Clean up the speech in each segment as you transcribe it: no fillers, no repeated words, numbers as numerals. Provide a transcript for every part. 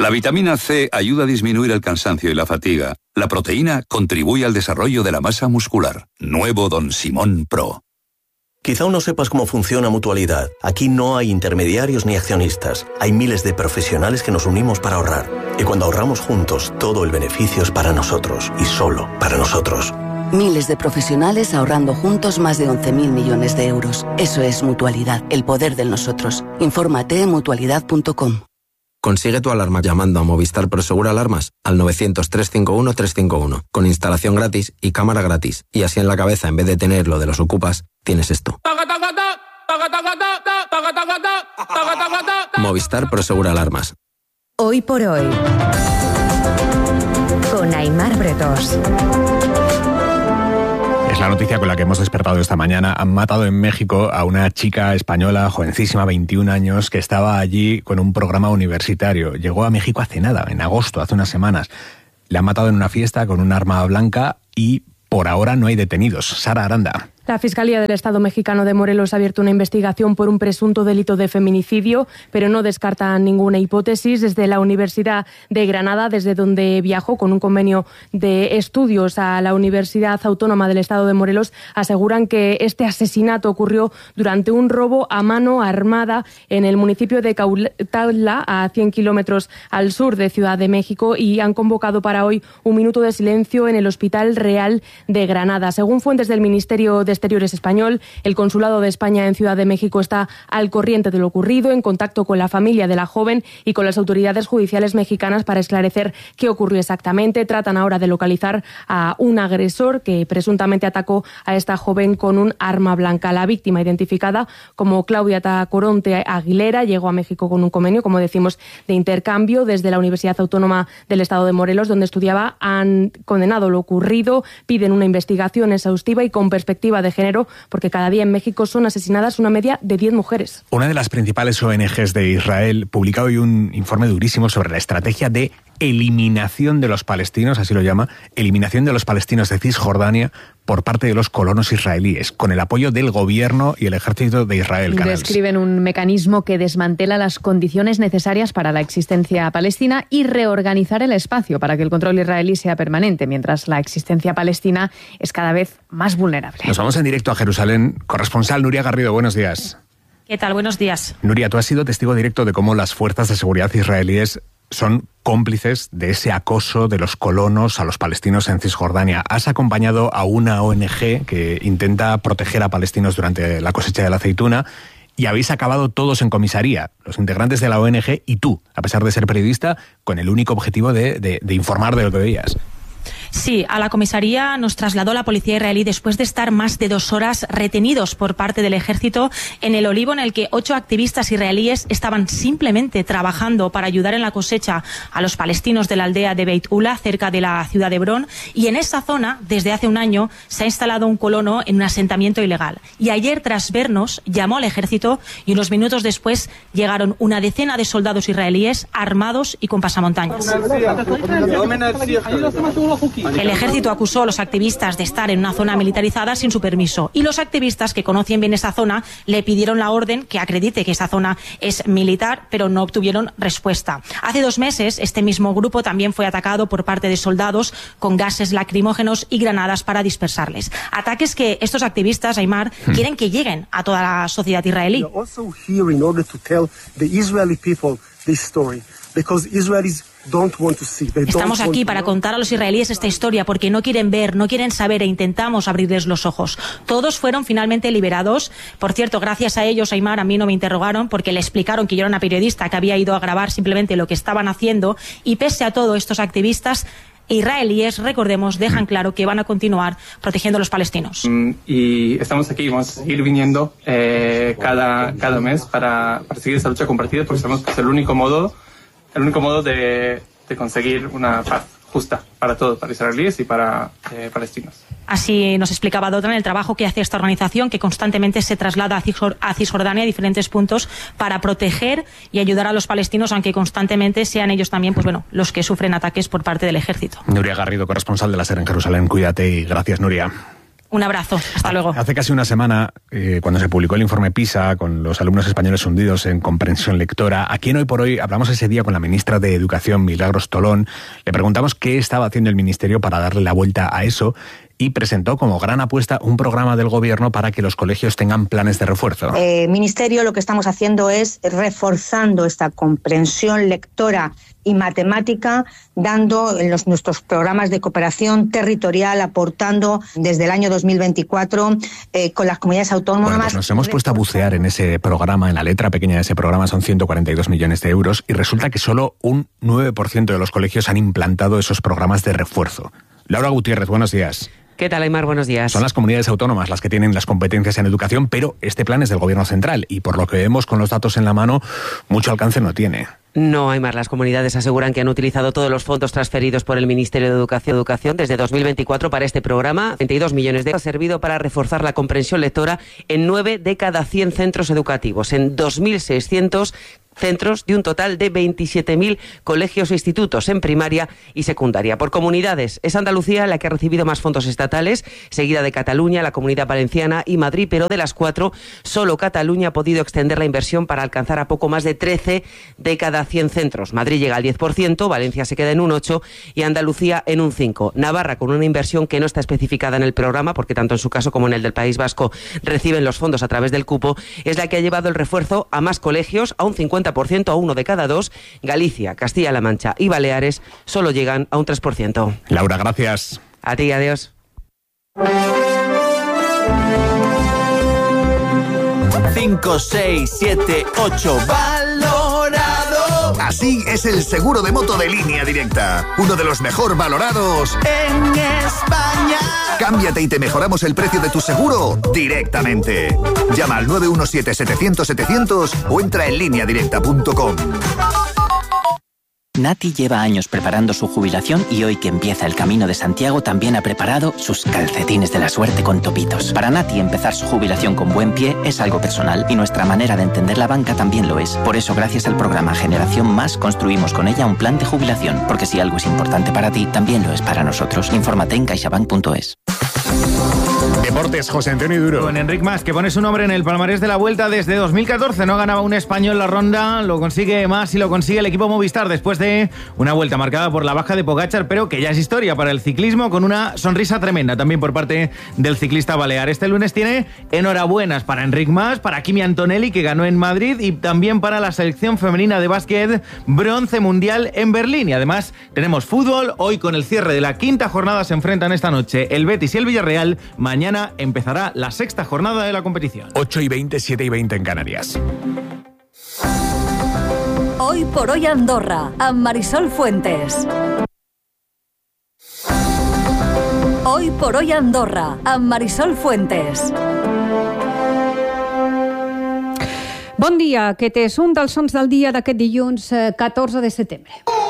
La vitamina C ayuda a disminuir el cansancio y la fatiga. La proteína contribuye al desarrollo de la masa muscular. Nuevo Don Simón Pro. Quizá aún no sepas cómo funciona Mutualidad. Aquí no hay intermediarios ni accionistas. Hay miles de profesionales que nos unimos para ahorrar. Y cuando ahorramos juntos, todo el beneficio es para nosotros. Y solo para nosotros. Miles de profesionales ahorrando juntos más de 11.000 millones de euros. Eso es Mutualidad, el poder del nosotros. Infórmate en mutualidad.com. Consigue tu alarma llamando a Movistar Prosegur Alarmas al 900-351-351, con instalación gratis y cámara gratis. Y así en la cabeza, en vez de tener lo de los ocupas, tienes esto. Movistar Prosegur Alarmas. Hoy por hoy, con Aimar Bretos. Es la noticia con la que hemos despertado esta mañana. Han matado en México a una chica española, jovencísima, 21 años, que estaba allí con un programa universitario. Llegó a México hace nada, en agosto, hace unas semanas. Le han matado en una fiesta con un arma blanca y por ahora no hay detenidos. Sara Aranda. La Fiscalía del Estado mexicano de Morelos ha abierto una investigación por un presunto delito de feminicidio, pero no descarta ninguna hipótesis. Desde la Universidad de Granada, desde donde viajó con un convenio de estudios a la Universidad Autónoma del Estado de Morelos, aseguran que este asesinato ocurrió durante un robo a mano armada en el municipio de Cuautla, a 100 kilómetros al sur de Ciudad de México, y han convocado para hoy un minuto de silencio en el Hospital Real de Granada. Según fuentes del Ministerio de Exteriores español, el Consulado de España en Ciudad de México está al corriente de lo ocurrido, en contacto con la familia de la joven y con las autoridades judiciales mexicanas para esclarecer qué ocurrió exactamente. Tratan ahora de localizar a un agresor que presuntamente atacó a esta joven con un arma blanca. La víctima, identificada como Claudia Tacoronte Aguilera, llegó a México con un convenio, como decimos, de intercambio. Desde la Universidad Autónoma del Estado de Morelos, donde estudiaba, han condenado lo ocurrido, piden una investigación exhaustiva y con perspectiva de género, porque cada día en México son asesinadas una media de 10 mujeres. Una de las principales ONGs de Israel publica hoy un informe durísimo sobre la estrategia de eliminación de los palestinos, así lo llama, eliminación de los palestinos de Cisjordania por parte de los colonos israelíes, con el apoyo del gobierno y el ejército de Israel. Describen un mecanismo que desmantela las condiciones necesarias para la existencia palestina y reorganizar el espacio para que el control israelí sea permanente, mientras la existencia palestina es cada vez más vulnerable. Nos vamos en directo a Jerusalén. Corresponsal Nuria Garrido, buenos días. ¿Qué tal? Buenos días. Nuria, tú has sido testigo directo de cómo las fuerzas de seguridad israelíes son cómplices de ese acoso de los colonos a los palestinos en Cisjordania. Has acompañado a una ONG que intenta proteger a palestinos durante la cosecha de la aceituna y habéis acabado todos en comisaría, los integrantes de la ONG y tú, a pesar de ser periodista, con el único objetivo de informar de lo que veías. Sí, a la comisaría nos trasladó la policía israelí después de estar más de 2 horas retenidos por parte del ejército en el olivo en el que 8 activistas israelíes estaban simplemente trabajando para ayudar en la cosecha a los palestinos de la aldea de Beit Ula, cerca de la ciudad de Hebrón. Y en esa zona, desde hace un año, se ha instalado un colono en un asentamiento ilegal. Y ayer, tras vernos, llamó al ejército y unos minutos después llegaron una decena de soldados israelíes armados y con pasamontañas. El ejército acusó a los activistas de estar en una zona militarizada sin su permiso, y los activistas que conocen bien esa zona le pidieron la orden que acredite que esa zona es militar, pero no obtuvieron respuesta. Hace 2 meses este mismo grupo también fue atacado por parte de soldados con gases lacrimógenos y granadas para dispersarles. Ataques que estos activistas, Aimar, quieren que lleguen a toda la sociedad israelí. Estamos aquí para contar a los israelíes esta historia porque no quieren ver, no quieren saber, e intentamos abrirles los ojos. Todos fueron finalmente liberados. Por cierto, gracias a ellos, Aimar, a mí no me interrogaron porque le explicaron que yo era una periodista que había ido a grabar simplemente lo que estaban haciendo, y pese a todo, estos activistas israelíes, recordemos, dejan claro que van a continuar protegiendo a los palestinos. Y estamos aquí, vamos a seguir viniendo cada mes para seguir esa lucha compartida, porque sabemos que es el único modo de conseguir una paz justa para todos, para israelíes y para palestinos. Así nos explicaba Dotran el trabajo que hace esta organización, que constantemente se traslada a Cisjordania, a diferentes puntos, para proteger y ayudar a los palestinos, aunque constantemente sean ellos también, pues bueno, los que sufren ataques por parte del ejército. Nuria Garrido, corresponsal de la SER en Jerusalén. Cuídate y gracias, Nuria. Un abrazo, hasta luego. Hace casi una semana, cuando se publicó el informe PISA, con los alumnos españoles hundidos en comprensión lectora, aquí en Hoy por Hoy hablamos ese día con la ministra de Educación, Milagros Tolón. Le preguntamos qué estaba haciendo el Ministerio para darle la vuelta a eso, y presentó como gran apuesta un programa del Gobierno para que los colegios tengan planes de refuerzo. Ministerio, lo que estamos haciendo es reforzando esta comprensión lectora y matemática, dando en nuestros programas de cooperación territorial, aportando desde el año 2024 con las comunidades autónomas. Bueno, pues nos hemos puesto a bucear en ese programa, en la letra pequeña de ese programa, son 142 millones de euros, y resulta que solo un 9% de los colegios han implantado esos programas de refuerzo. Laura Gutiérrez, buenos días. ¿Qué tal, Aymar? Buenos días. Son las comunidades autónomas las que tienen las competencias en educación, pero este plan es del Gobierno central y por lo que vemos con los datos en la mano, mucho alcance no tiene. No, Aymar, las comunidades aseguran que han utilizado todos los fondos transferidos por el Ministerio de Educación desde 2024 para este programa. 22 millones de euros ha servido para reforzar la comprensión lectora en 9 de cada 100 centros educativos, en 2.600 centros de un total de 27.000 colegios e institutos en primaria y secundaria. Por comunidades, es Andalucía la que ha recibido más fondos estatales, seguida de Cataluña, la Comunidad Valenciana y Madrid, pero de las 4, solo Cataluña ha podido extender la inversión para alcanzar a poco más de 13 de cada 100 centros. Madrid llega al 10%, Valencia se queda en un 8% y Andalucía en un 5%. Navarra, con una inversión que no está especificada en el programa, porque tanto en su caso como en el del País Vasco reciben los fondos a través del cupo, es la que ha llevado el refuerzo a más colegios, a un 50%, a 1 de cada 2. Galicia, Castilla-La Mancha y Baleares solo llegan a un 3%. Laura, gracias. A ti, adiós. 5, 6, 7, 8, valorado. Así es el seguro de moto de Línea Directa, uno de los mejor valorados en España. Cámbiate y te mejoramos el precio de tu seguro directamente. Llama al 917-700-700 o entra en lineadirecta.com. Nati lleva años preparando su jubilación y hoy que empieza el Camino de Santiago también ha preparado sus calcetines de la suerte con topitos. Para Nati empezar su jubilación con buen pie es algo personal y nuestra manera de entender la banca también lo es. Por eso, gracias al programa Generación Más, construimos con ella un plan de jubilación, porque si algo es importante para ti, también lo es para nosotros. Infórmate en caixabank.es. Deportes, José Antonio Duro. Con Enric Mas, que pone su nombre en el palmarés de la Vuelta desde 2014. No ganaba un español la ronda, lo consigue Mas y lo consigue el equipo Movistar después de una vuelta marcada por la baja de Pogačar, pero que ya es historia para el ciclismo, con una sonrisa tremenda también por parte del ciclista balear. Este lunes tiene enhorabuenas para Enric Mas, para Kimi Antonelli, que ganó en Madrid, y también para la selección femenina de básquet, bronce mundial en Berlín. Y además tenemos fútbol. Hoy, con el cierre de la 5ª jornada, se enfrentan esta noche el Betis y el Villarreal. Mañana empezará la 6ª jornada de la competición. 8:20, 7:20 en Canarias. Hoy por Hoy Andorra, amb Marisol Fuentes. Hoy por Hoy Andorra, amb Marisol Fuentes. Bon dia, aquest és un dels sons del dia d'aquest dilluns 14 de setembre.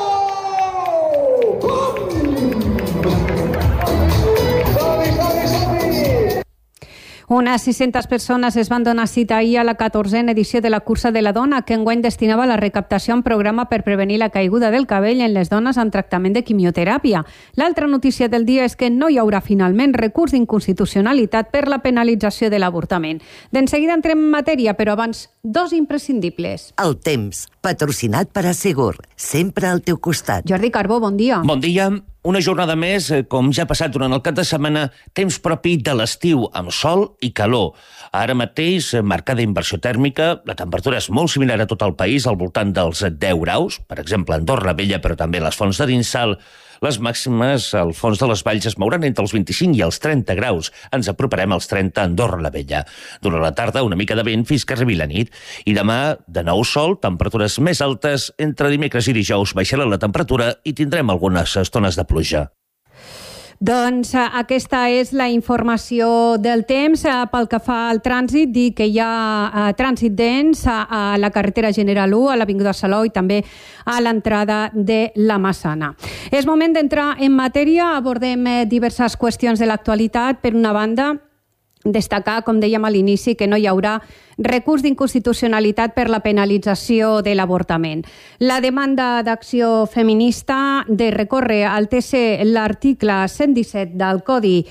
Unes 600 persones es van donar cita ahir a la 14a edició de la Cursa de la Dona, que enguany destinava la recaptació a un programa per prevenir la caiguda del cabell en les dones en tractament de quimioteràpia. L'altra notícia del dia és que no hi haurà finalment recurs d'inconstitucionalitat per la penalització de l'avortament. D'enseguida entrem en matèria, però abans, dos imprescindibles. El temps, patrocinat per Assegur, sempre al teu costat. Jordi Carbó, bon dia. Bon dia. Una jornada més, com ja ha passat durant el cap de setmana, temps propi de l'estiu, amb sol i calor. Ara mateix, marcada inversió tèrmica, la temperatura és molt similar a tot el país, al voltant dels 10 graus, per exemple, a Andorra la Vella, però també a les Fonts de Dinsal. Les màximes al fons de les valls es mouran entre els 25 i els 30 graus. Ens aproparem als 30 a Andorra la Vella. Durant la tarda, una mica de vent fins que arribi la nit. I demà, de nou sol, temperatures més altes. Entre dimecres i dijous baixarà la temperatura i tindrem algunes estones de pluja. Doncs aquesta és la informació del temps. Pel que fa al trànsit, dir que hi ha trànsit dens a la carretera General 1, a l'Avinguda Salou i també a l'entrada de la Massana. És moment d'entrar en matèria. Abordem diverses qüestions de l'actualitat. Per una banda, destacar, com dèiem a l'inici, que no hi haurà recurs d'inconstitucionalitat per la penalització de l'avortament. La demanda d'Acció Feminista de recórrer al TC l'article 117 del Codi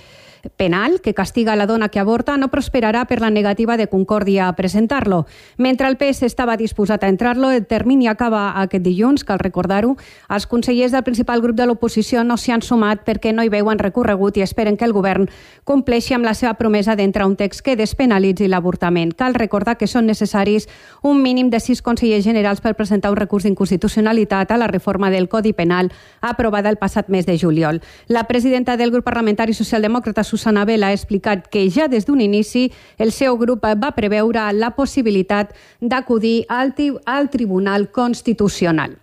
penal que castiga la dona que avorta no prosperarà per la negativa de Concòrdia a presentar-lo. Mentre el PS estava disposat a entrar-lo, el termini acaba aquest dilluns, cal recordar-ho. Els consellers del principal grup de l'oposició no s'hi han sumat perquè no hi veuen recorregut i esperen que el govern compleixi amb la seva promesa d'entrar un text que despenalitzi l'avortament. Cal recordar que són necessaris un mínim de 6 consellers generals per presentar un recurs d'inconstitucionalitat a la reforma del Codi Penal aprovada el passat mes de juliol. La presidenta del grup parlamentari socialdemòcrata, Susana Bel, ha explicat que ja des d'un inici el seu grup va preveure la possibilitat d'acudir al Tribunal Constitucional.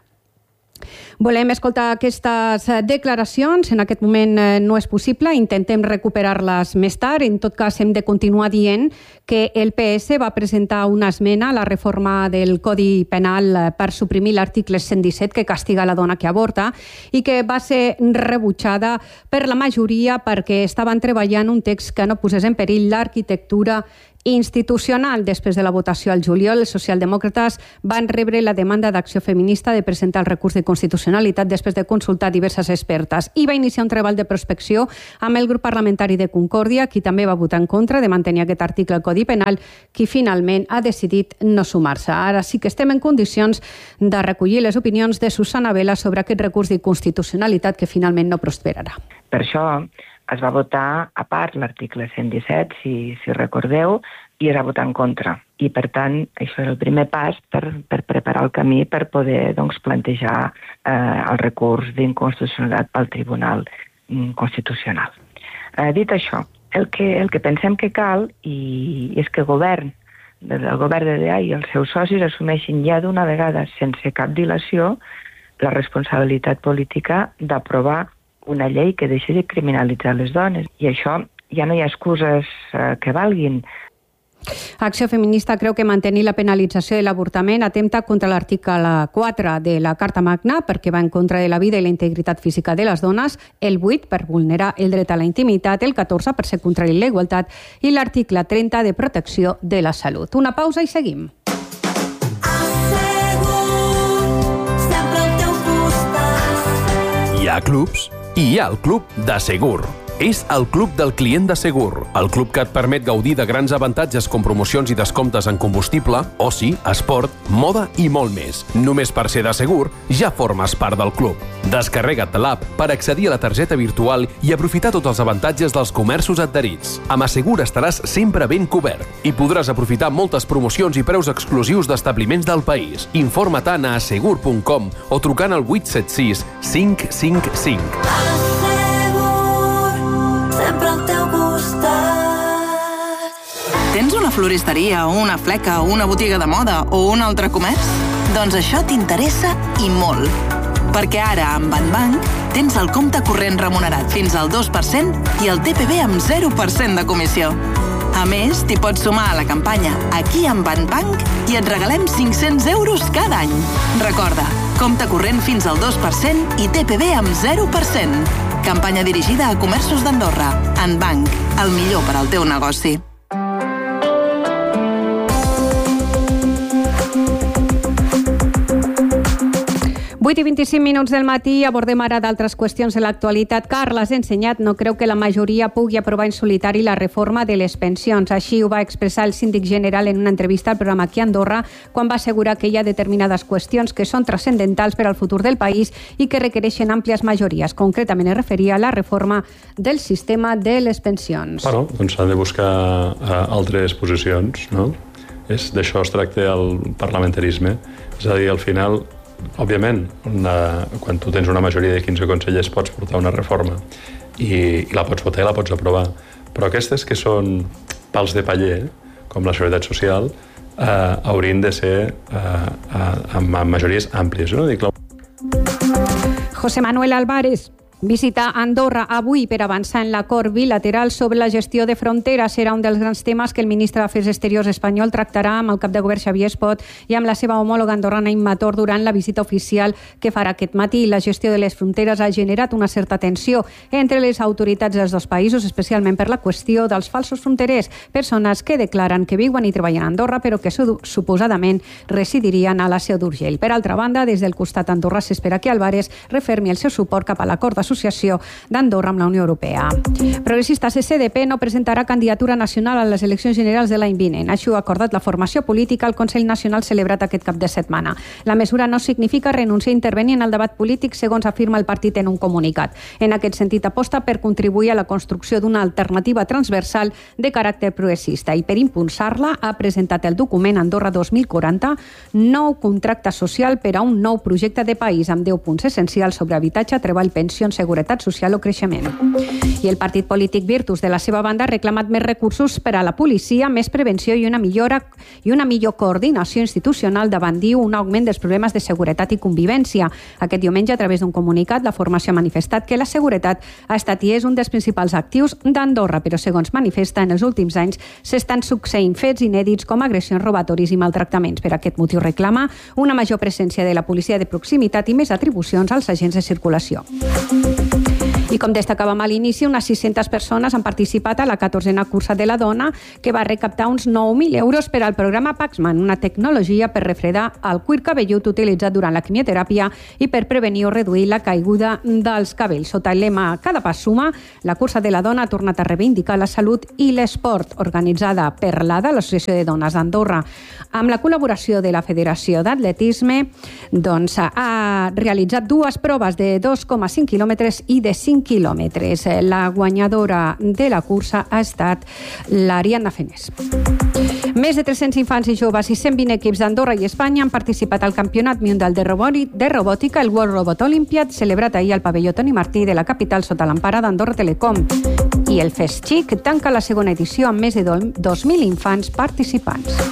Volem escoltar aquestes declaracions. En aquest moment no és possible. Intentem recuperar-les més tard. En tot cas, hem de continuar dient que el PS va presentar una esmena a la reforma del Codi Penal per suprimir l'article 117 que castiga la dona que avorta i que va ser rebutjada per la majoria perquè estaven treballant un text que no posés en perill l'arquitectura institucional. Després de la votació al juliol, els socialdemòcrates van rebre la demanda d'Acció Feminista de presentar el recurs de constitucionalitat després de consultar diverses expertes i va iniciar un treball de prospecció amb el grup parlamentari de Concòrdia, qui també va votar en contra de mantenir aquest article al Codi Penal, qui finalment ha decidit no sumar-se. Ara sí que estem en condicions de recollir les opinions de Susana Bel sobre aquest recurs d'inconstitucionalitat que finalment no prosperarà. Per això es va votar a part l'article 117, si recordeu, i es va votar en contra. I, per tant, això era el primer pas per preparar el camí per poder plantejar el recurs d'inconstitucionalitat al Tribunal Constitucional. Dit això, el que pensem que cal és que el govern de DEA i els seus socis assumeixin ja d'una vegada, sense cap dilació, la responsabilitat política d'aprovar una llei que deixi de criminalitzar les dones. I això ja no hi ha excuses que valguin. Acció Feminista creu que mantenir la penalització de l'avortament atempta contra l'article 4 de la Carta Magna perquè va en contra de la vida i la integritat física de les dones, el 8 per vulnerar el dret a la intimitat, el 14 per ser contrari a la igualtat i l'article 30 de protecció de la salut. Una pausa i seguim. Hi ha clubs i hi ha el Club de Segur. És el Club del Client de Segur, el club que et permet gaudir de grans avantatges com promocions i descomptes en combustible, oci, esport, moda i molt més. Només per ser de Segur ja formes part del club. Descarrega't l'app per accedir a la targeta virtual i aprofitar tots els avantatges dels comerços adherits. Amb Segur estaràs sempre ben cobert i podràs aprofitar moltes promocions i preus exclusius d'establiments del país. Informa't a asegur.com o trucant al 876 555. Tens una floristeria o una fleca o una botiga de moda o un altre comerç? Doncs això t'interessa i molt. Perquè ara, amb Banbank, tens el compte corrent remunerat fins al 2% i el TPV amb 0% de comissió. A més, t'hi pots sumar a la campanya Aquí amb Banbank i et regalem 500 euros cada any. Recorda, compte corrent fins al 2% i TPV amb 0%. Campanya dirigida a comerços d'Andorra. Banbank, el millor per al teu negoci. 8:25 del matí, abordem ara d'altres qüestions de l'actualitat. Carles Ensenyat no creu que la majoria pugui aprovar en solitari la reforma de les pensions. Així ho va expressar el síndic general en una entrevista al programa Aquí a Andorra, quan va assegurar que hi ha determinades qüestions que són transcendentals per al futur del país i que requereixen àmplies majories. Concretament es referia a la reforma del sistema de les pensions. Bueno, doncs s'han de buscar altres posicions, no? D'això es tracta el parlamentarisme. És a dir, al final, òbviament, quan tu tens una majoria de 15 consellers pots portar una reforma i la pots votar i la pots aprovar. Però aquestes que són pals de paller, com la Seguretat Social, haurien de ser amb majories àmplies, no? José Manuel Álvarez visita Andorra avui per avançar en l'acord bilateral sobre la gestió de fronteres. Serà un dels grans temes que el ministre d'Afers Exteriors espanyol tractarà amb el cap de govern Xavier Espot i amb la seva homòloga andorrana Imma Tor durant la visita oficial que farà aquest matí. La gestió de les fronteres ha generat una certa tensió entre les autoritats dels dos països, especialment per la qüestió dels falsos fronterers, persones que declaren que viuen i treballen a Andorra però que suposadament residirien a la Seu d'Urgell. Per altra banda, des del costat andorrà s'espera que Álvarez refermi el seu suport cap a l'acord l'associació d'Andorra amb la Unió Europea. Progressistes SDP no presentarà candidatura nacional a les eleccions generals de l'any vinent. Així ho ha acordat la formació política al Consell Nacional celebrat aquest cap de setmana. La mesura no significa renunciar a intervenir en el debat polític, segons afirma el partit en un comunicat. En aquest sentit, aposta per contribuir a la construcció d'una alternativa transversal de caràcter progressista i per impulsar-la ha presentat el document Andorra 2040, nou contracte social per a un nou projecte de país amb 10 punts essencials sobre habitatge, treball, pensions, seguretat social o creixement. I el partit polític Virtus, de la seva banda, ha reclamat més recursos per a la policia, més prevenció i una millor coordinació institucional davant, diu, un augment dels problemes de seguretat i convivència. Aquest diumenge, a través d'un comunicat, la formació ha manifestat que la seguretat ha estat i és un dels principals actius d'Andorra, però, segons manifesta, en els últims anys s'estan succeint fets inèdits com agressions, robatoris i maltractaments. Per aquest motiu reclama una major presència de la policia de proximitat i més atribucions als agents de circulació. I com destacàvem a l'inici, unes 600 persones han participat a la 14a cursa de la dona, que va recaptar uns 9.000 euros per al programa Paxman, una tecnologia per refredar el cuir cabellut utilitzat durant la quimioteràpia i per prevenir o reduir la caiguda dels cabells. Sota el lema Cada pas suma, la cursa de la dona ha tornat a reivindicar la salut i l'esport, organitzada per l'ADA, l'Associació de Dones d'Andorra, amb la col·laboració de la Federació d'Atletisme, ha realitzat dues proves de 2,5 quilòmetres i de 5 quilòmetres. La guanyadora de la cursa ha estat l'Ariadna Fenés. Més de 300 infants i joves i 120 equips d'Andorra i Espanya han participat al Campionat Mundial de Robòtica, el World Robot Olympiad, celebrat ahir al pavelló Toni Martí de la capital sota l'empara d'Andorra Telecom. I el Fest Chic tanca la segona edició amb més de 2.000 infants participants.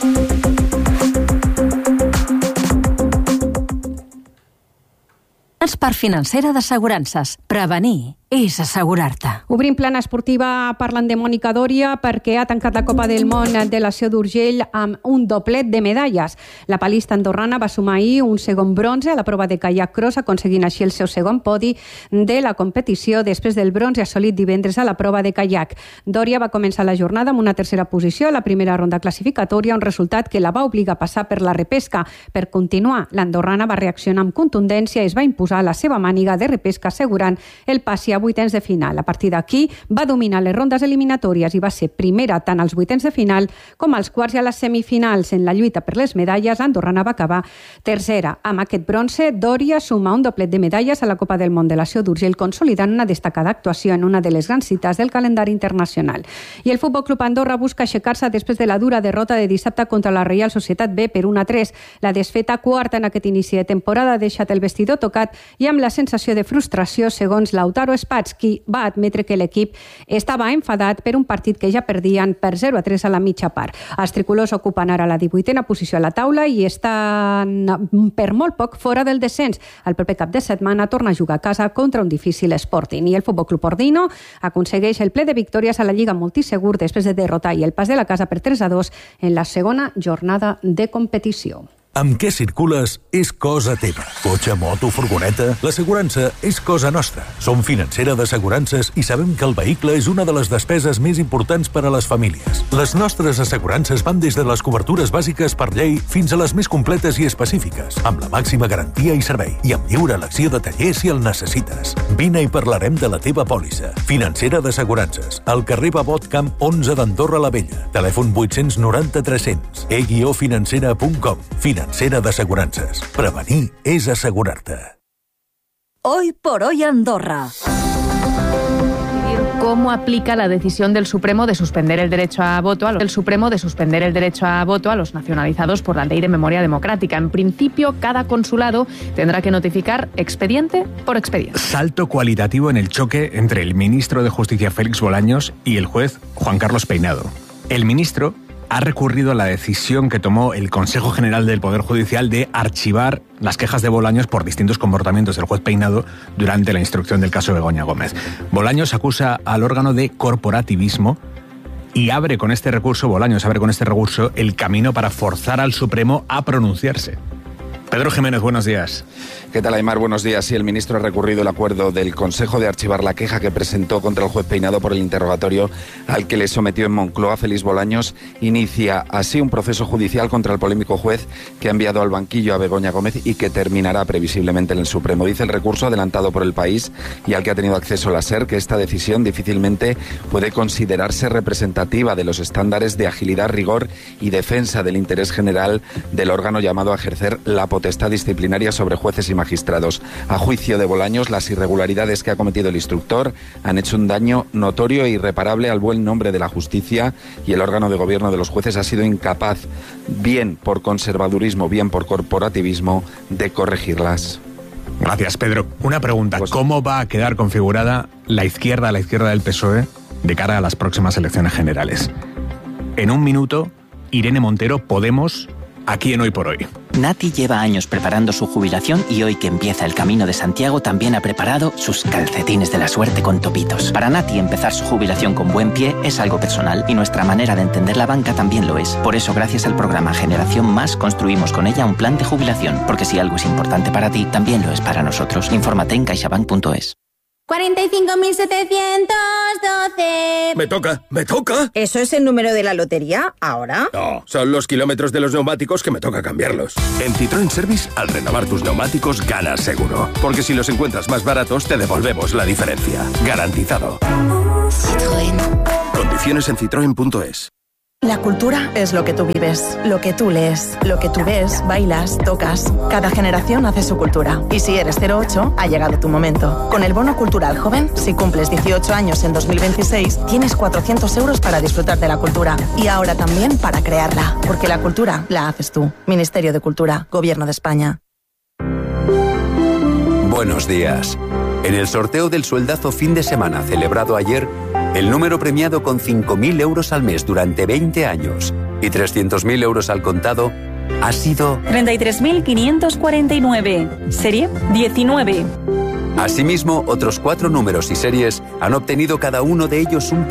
Part financera d'assegurances. Prevenir és assegurar-te. Obrim plana esportiva parlant de Mònica Dòria perquè ha tancat la Copa del Món de la Seu d'Urgell amb un doblet de medalles. La palista andorrana va sumar ahir un segon bronze a la prova de caiac cross, aconseguint així el seu segon podi de la competició després del bronze assolit divendres a la prova de caiac. Dòria va començar la jornada amb una tercera posició a la primera ronda classificatòria, un resultat que la va obligar a passar per la repesca. Per continuar, l'andorrana va reaccionar amb contundència i es va imposar la seva màniga de repesca, assegurant el passi a vuitens de final. A partir d'aquí va dominar les rondes eliminatòries i va ser primera tant als vuitens de final com als quarts i a les semifinals. En la lluita per les medalles, l'andorrana va acabar tercera. Amb aquest bronze, Dòria suma un doblet de medalles a la Copa del Món de la Seu d'Urgell, consolidant una destacada actuació en una de les grans cites del calendari internacional. I el Futbol Club Andorra busca aixecar-se després de la dura derrota de dissabte contra la Reial Societat B per 1-3. La desfeta quarta en aquest inici de temporada ha deixat el vestidor tocat i amb la sensació de frustració, segons Lautaro Spats, qui va admetre que l'equip estava enfadat per un partit que ja perdien per 0-3 a la mitja part. Els tricolors ocupen ara la 18a posició a la taula i estan per molt poc fora del descens. El proper cap de setmana torna a jugar a casa contra un difícil Sporting. I el Futbol Club Ordino aconsegueix el ple de victòries a la Lliga Multisegur després de derrotar i el pas de la casa per 3-2 en la segona jornada de competició. Amb què circules és cosa teva. Cotxe, moto, furgoneta... L'assegurança és cosa nostra. Som financera d'assegurances i sabem que el vehicle és una de les despeses més importants per a les famílies. Les nostres assegurances van des de les cobertures bàsiques per llei fins a les més completes i específiques, amb la màxima garantia i servei, i amb lliure elecció de taller si el necessites. Vine i parlarem de la teva pòlissa. Financera d'assegurances. Al carrer Babot Camp 11 d'Andorra la Vella. Telèfon 890 300. e-financera.com. Financera d'assegurances. Prevenir és assegurar-te. Hoy por hoy Andorra. ¿Cómo aplica la decisión del Supremo de suspender el derecho a voto a los nacionalizados por la Ley de Memoria Democrática? En principio, cada consulado tendrá que notificar expediente por expediente. Salto cualitativo en el choque entre el ministro de Justicia Félix Bolaños y el juez Juan Carlos Peinado. El ministro ha recurrido a la decisión que tomó el Consejo General del Poder Judicial de archivar las quejas de Bolaños por distintos comportamientos del juez Peinado durante la instrucción del caso Begoña Gómez. Bolaños acusa al órgano de corporativismo y Bolaños abre con este recurso el camino para forzar al Supremo a pronunciarse. Pedro Jiménez, buenos días. ¿Qué tal, Aymar? Buenos días. Sí, el ministro ha recurrido el acuerdo del Consejo de archivar la queja que presentó contra el juez Peinado por el interrogatorio al que le sometió en Moncloa. Félix Bolaños inicia así un proceso judicial contra el polémico juez que ha enviado al banquillo a Begoña Gómez y que terminará previsiblemente en el Supremo. Dice el recurso adelantado por El País y al que ha tenido acceso la SER que esta decisión difícilmente puede considerarse representativa de los estándares de agilidad, rigor y defensa del interés general del órgano llamado a ejercer la potestad disciplinaria sobre jueces y magistrados. A juicio de Bolaños, las irregularidades que ha cometido el instructor han hecho un daño notorio e irreparable al buen nombre de la justicia y el órgano de gobierno de los jueces ha sido incapaz, bien por conservadurismo, bien por corporativismo, de corregirlas. Gracias, Pedro. Una pregunta. ¿Cómo va a quedar configurada la izquierda del PSOE de cara a las próximas elecciones generales? En un minuto, Irene Montero, Podemos, aquí en Hoy por Hoy. Nati lleva años preparando su jubilación y hoy que empieza el Camino de Santiago también ha preparado sus calcetines de la suerte con topitos. Para Nati empezar su jubilación con buen pie es algo personal y nuestra manera de entender la banca también lo es. Por eso, gracias al programa Generación Más, construimos con ella un plan de jubilación, porque si algo es importante para ti, también lo es para nosotros. Infórmate en caixabank.es. 45.712. Me toca. ¿Eso es el número de la lotería? ¿Ahora? No, son los kilómetros de los neumáticos que me toca cambiarlos. En Citroën Service, al renovar tus neumáticos, ganas seguro. Porque si los encuentras más baratos, te devolvemos la diferencia. Garantizado. Citroën. Condiciones en citroen.es. La cultura es lo que tú vives, lo que tú lees, lo que tú ves, bailas, tocas. Cada generación hace su cultura. Y si eres 08, ha llegado tu momento. Con el Bono Cultural Joven, si cumples 18 años en 2026, tienes 400 euros para disfrutar de la cultura. Y ahora también para crearla. Porque la cultura la haces tú. Ministerio de Cultura, Gobierno de España. Buenos días. En el sorteo del sueldazo fin de semana celebrado ayer, el número premiado con 5.000 euros al mes durante 20 años y 300.000 euros al contado ha sido 33.549, serie 19. Asimismo, otros 4 números y series han obtenido cada uno de ellos un